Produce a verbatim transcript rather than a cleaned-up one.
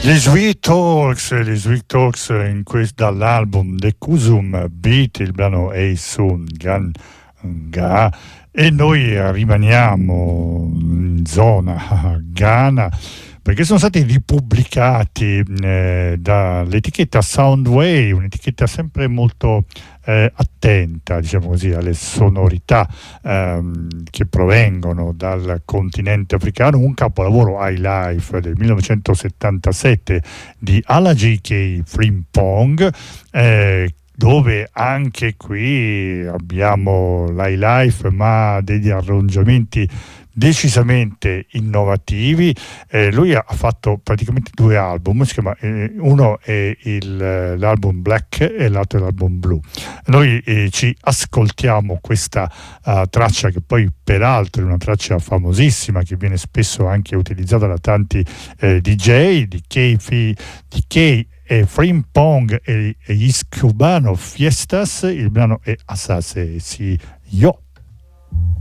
Gli Sweet Talks, gli Sweet Talks in quest, dall'album The Kusum Beat, il brano Ei Sun Gan Ga, e noi rimaniamo in zona Ghana perché sono stati ripubblicati eh, dall'etichetta Soundwave, un'etichetta sempre molto eh, attenta, diciamo così, alle sonorità ehm, che provengono dal continente africano, un capolavoro High Life del millenovecentosettantasette di Alaji K. Frimpong, eh, dove anche qui abbiamo l'high life ma degli arrangiamenti decisamente innovativi. Eh, lui ha fatto praticamente due album, si chiama, eh, uno è il, l'album Black e l'altro è l'album Blue. Noi eh, ci ascoltiamo questa uh, traccia che poi peraltro è una traccia famosissima che viene spesso anche utilizzata da tanti eh, D J di K, di K e Frimpong e, e gli Cubano Fiestas. Il brano è Asase Si Yo.